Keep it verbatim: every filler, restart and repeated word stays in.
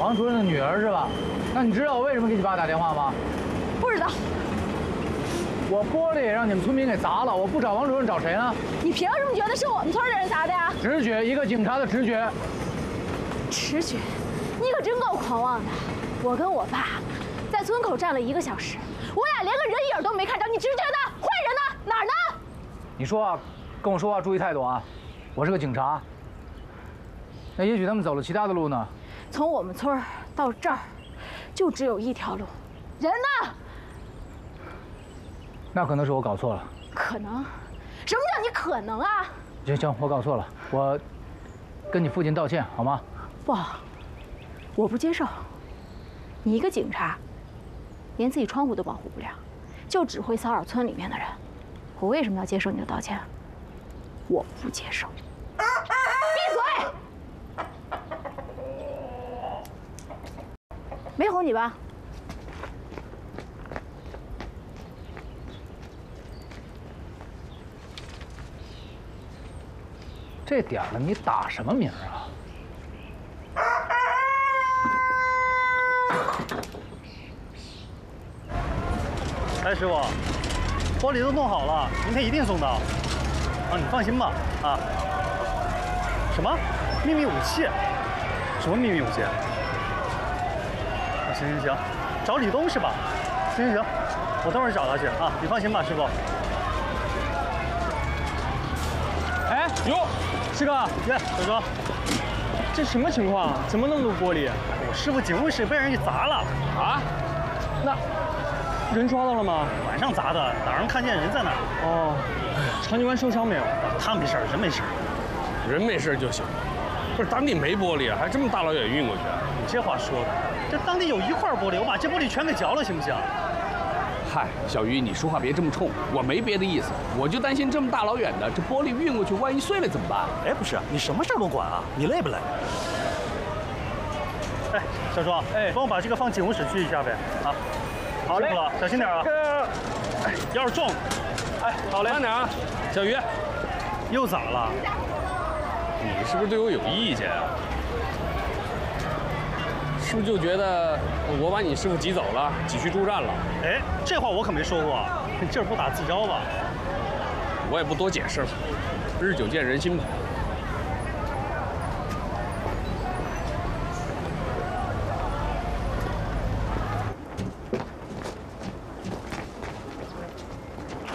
王主任的女儿是吧？那你知道我为什么给你爸打电话吗？ 不知道。 我玻璃让你们村民给砸了，我不找王主任找谁呢？ 你凭什么觉得是我们村的人砸的呀？ 直觉，一个警察的直觉。 直觉？你可真够狂妄的！我跟我爸在村口站了一个小时，我俩连个人影都没看着，你直觉呢？坏人呢？哪儿呢？ 你说话，跟我说话注意态度啊！我是个警察。那也许他们走了其他的路呢？ 从我们村到这儿，就只有一条路，人呢？ 那可能是我搞错了。 可能？什么叫你可能啊？ 行行，我搞错了，我跟你父亲道歉好吗？ 不好，我不接受。你一个警察，连自己窗户都保护不了，就只会骚扰村里面的人，我为什么要接受你的道歉？我不接受。闭嘴！没哄你吧？ 这点了，你打什么鸣啊？ 哎，师傅，玻璃都弄好了，明天一定送到。啊，你放心吧。啊。什么？秘密武器？什么秘密武器？啊，行行行，找李东是吧？行行行，我等会儿找他去啊。你放心吧，师傅。 哎，哟，师哥， 耶，小哥， 这什么情况？怎么那么多玻璃？ 我师傅警卫室被人给砸了。 啊？那人抓到了吗？ 晚上砸的，早上看见人在哪儿。 哦，长警官受伤没有？ 他没事，人没事。 人没事就行。不是当地没玻璃，还这么大老远运过去？ 你这话说的，这当地有一块玻璃，我把这玻璃全给嚼了，行不行？ 嗨，小鱼，你说话别这么冲，我没别的意思，我就担心这么大老远的，这玻璃运过去，万一碎了怎么办？ 哎，不是，你什么事儿都管啊？你累不累？哎，小朱，哎，帮我把这个放警务室去一下呗。啊，好嘞，小心点啊。哎，要是重， 哎，好嘞，慢点啊，小鱼， 又咋了？ 你是不是对我有意见啊？是不是就觉得我把你师傅挤走了，挤去助战了？ 哎，这话我可没说过，你劲儿不打自招吧？ 我也不多解释了，日久见人心吧。